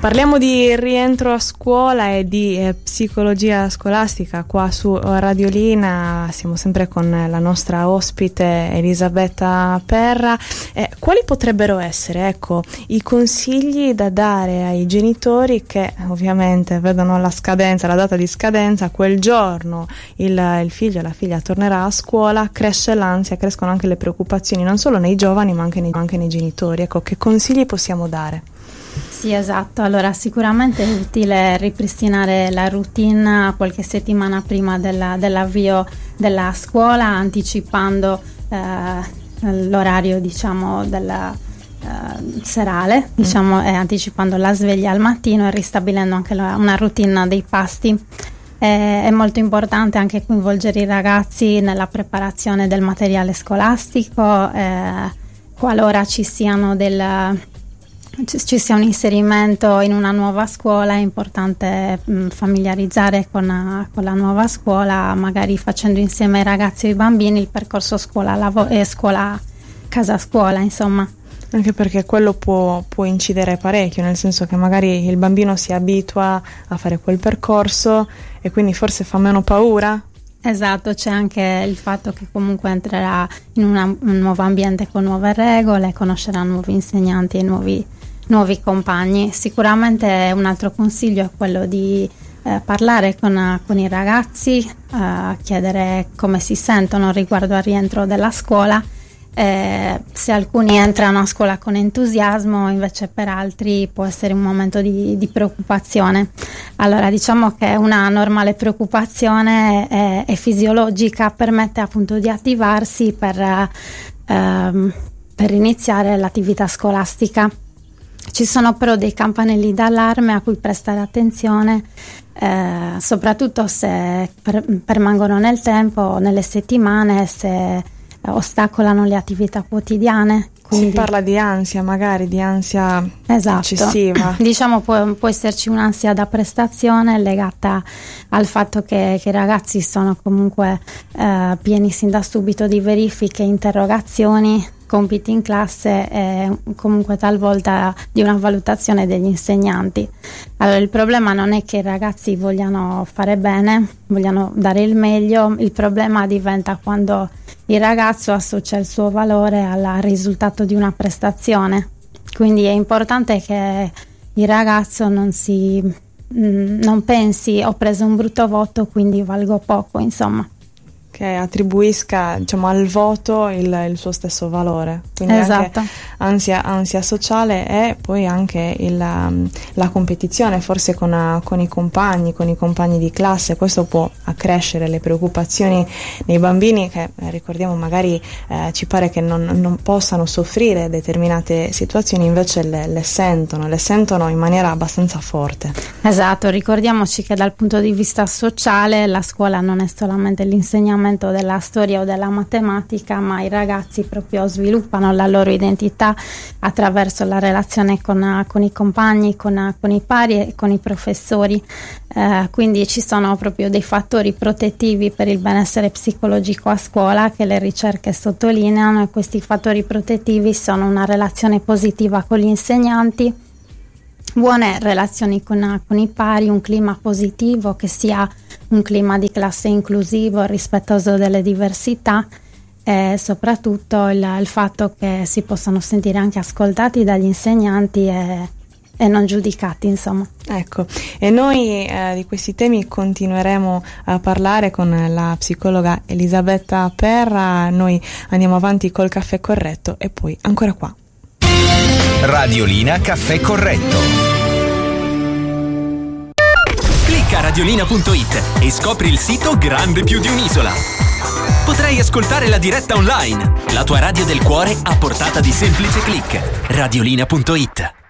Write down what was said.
Parliamo di rientro a scuola e di psicologia scolastica qua su Radiolina. Siamo sempre con la nostra ospite Elisabetta Perra. Quali potrebbero essere, ecco, i consigli da dare ai genitori che ovviamente vedono la scadenza, la data di scadenza, quel giorno il figlio o la figlia tornerà a scuola, cresce l'ansia, crescono anche le preoccupazioni non solo nei giovani ma anche nei genitori. Ecco, che consigli possiamo dare? Sì, esatto. Allora, sicuramente è utile ripristinare la routine qualche settimana prima dell'avvio della scuola, anticipando l'orario, diciamo, serale, diciamo, e anticipando la sveglia al mattino e ristabilendo anche una routine dei pasti. È molto importante anche coinvolgere i ragazzi nella preparazione del materiale scolastico, qualora ci sia un inserimento in una nuova scuola. È importante familiarizzare con la nuova scuola, magari facendo insieme ai ragazzi e ai bambini il percorso casa scuola, insomma. Anche perché quello può incidere parecchio, nel senso che magari il bambino si abitua a fare quel percorso e quindi forse fa meno paura. Esatto, c'è anche il fatto che comunque entrerà in un nuovo ambiente con nuove regole, conoscerà nuovi insegnanti e nuovi compagni. Sicuramente un altro consiglio è quello di parlare con i ragazzi, chiedere come si sentono riguardo al rientro della scuola. Se alcuni entrano a scuola con entusiasmo, invece per altri può essere un momento di preoccupazione. Allora, diciamo che una normale preoccupazione è fisiologica, permette appunto di attivarsi per iniziare l'attività scolastica. Ci sono però dei campanelli d'allarme a cui prestare attenzione, soprattutto se permangono nel tempo, nelle settimane, se ostacolano le attività quotidiane. Quindi, si parla di ansia, magari di ansia eccessiva. Diciamo può esserci un'ansia da prestazione legata al fatto che i ragazzi sono comunque pieni sin da subito di verifiche, interrogazioni, compiti in classe e comunque talvolta di una valutazione degli insegnanti. Allora, il problema non è che i ragazzi vogliano fare bene, vogliano dare il meglio, il problema diventa quando il ragazzo associa il suo valore al risultato di una prestazione. Quindi è importante che il ragazzo non pensi ho preso un brutto voto quindi valgo poco, insomma. Che attribuisca, diciamo, al voto il suo stesso valore. Quindi esatto. Anche ansia sociale e poi anche la competizione forse con i compagni di classe. Questo può accrescere le preoccupazioni nei bambini che, ricordiamo, magari ci pare che non possano soffrire determinate situazioni, invece le sentono in maniera abbastanza forte. Esatto, ricordiamoci che dal punto di vista sociale la scuola non è solamente l'insegnamento della storia o della matematica, ma i ragazzi proprio sviluppano la loro identità attraverso la relazione con i compagni, con i pari e con i professori. Quindi ci sono proprio dei fattori protettivi per il benessere psicologico a scuola che le ricerche sottolineano, e questi fattori protettivi sono una relazione positiva con gli insegnanti, buone relazioni con i pari, un clima positivo che sia un clima di classe inclusivo, rispettoso delle diversità, e soprattutto il fatto che si possano sentire anche ascoltati dagli insegnanti e non giudicati, insomma. Ecco, e noi di questi temi continueremo a parlare con la psicologa Elisabetta Perra. Noi andiamo avanti col caffè corretto e poi ancora qua. Radiolina Caffè Corretto. Clicca radiolina.it e scopri il sito grande più di un'isola. Potrai ascoltare la diretta online, la tua radio del cuore a portata di semplice click. Radiolina.it.